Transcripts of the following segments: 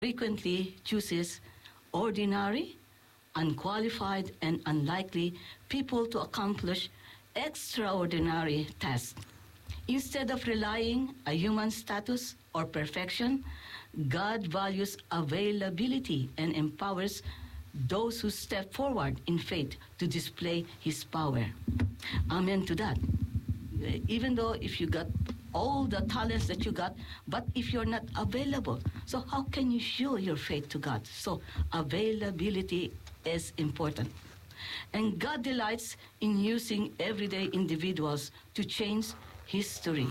frequently chooses ordinary, unqualified, and unlikely people to accomplish extraordinary tasks. Instead of relying on human status or perfection, God values availability and empowers those who step forward in faith to display His power. Amen to that. Even though if you got all the talents that you got, but if you're not available, so how can you show your faith to God? So availability is important. And God delights in using everyday individuals to change history.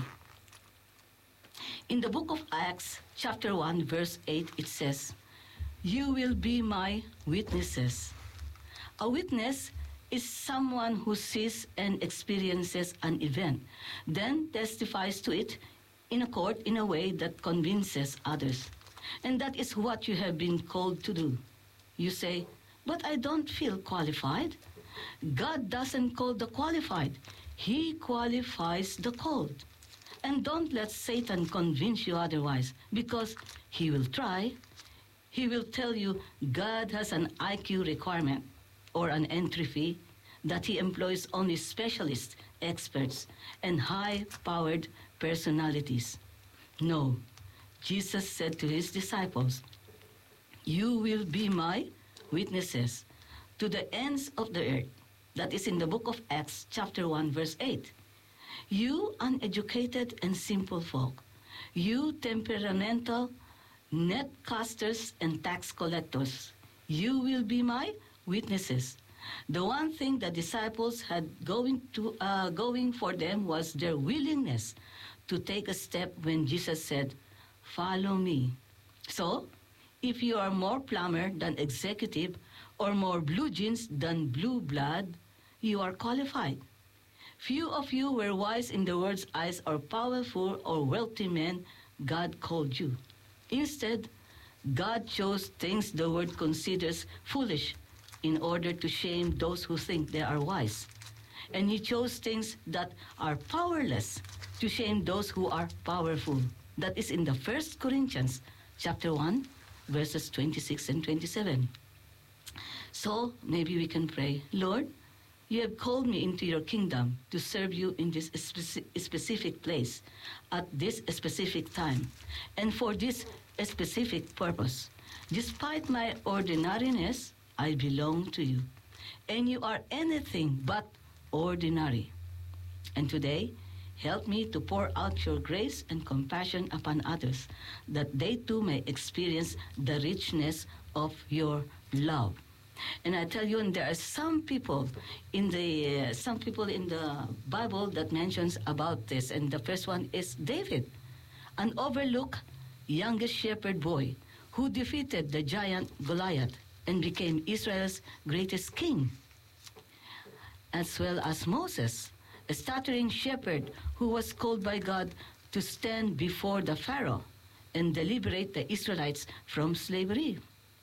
In the book of Acts, chapter 1, verse 8, it says, "You will be my witnesses." A witness is someone who sees and experiences an event, then testifies to it in a court in a way that convinces others. And that is what you have been called to do. You say, "But I don't feel qualified." God doesn't call the qualified. He qualifies the called. And don't let Satan convince you otherwise, because he will try. He will tell you God has an IQ requirement or an entry fee, that He employs only specialists, experts, and high-powered personalities. No, Jesus said to His disciples, "You will be my witnesses to the ends of the earth." That is in the book of Acts, chapter 1, verse 8. You uneducated and simple folk, you temperamental netcasters and tax collectors, you will be my witnesses. The one thing the disciples had going for them was their willingness to take a step when Jesus said, "Follow me." So, if you are more plumber than executive or more blue jeans than blue blood, you are qualified. Few of you were wise in the world's eyes or powerful or wealthy men God called you. Instead, God chose things the world considers foolish in order to shame those who think they are wise. And He chose things that are powerless to shame those who are powerful. That is in the 1 Corinthians chapter 1, verses 26 and 27. So maybe we can pray, "Lord, You have called me into Your kingdom to serve You in this specific place, at this specific time, and for this specific purpose. Despite my ordinariness, I belong to You, and You are anything but ordinary. And today, help me to pour out Your grace and compassion upon others, that they too may experience the richness of Your love." And I tell you, and there are some people in the Bible that mentions about this. And the first one is David, an overlooked youngest shepherd boy who defeated the giant Goliath and became Israel's greatest king. As well as Moses, a stuttering shepherd who was called by God to stand before the Pharaoh and liberate the Israelites from slavery.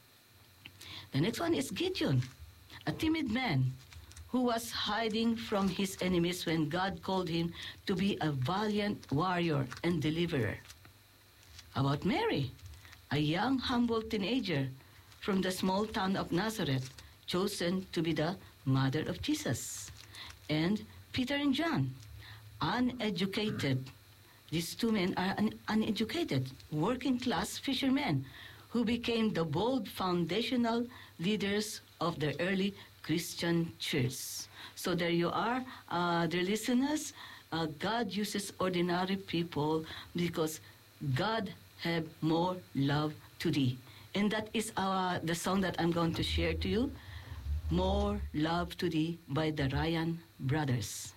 The next one is Gideon, a timid man who was hiding from his enemies when God called him to be a valiant warrior and deliverer. About Mary, a young, humble teenager from the small town of Nazareth, chosen to be the mother of Jesus. And Peter and John, uneducated. These two men are uneducated, working-class fishermen who became the bold foundational leaders of the early Christian church. So there you are, dear listeners. God uses ordinary people because God have more love to thee. And that is the song that I'm going to share to you, "More Love to Thee" by the Ryan Brothers.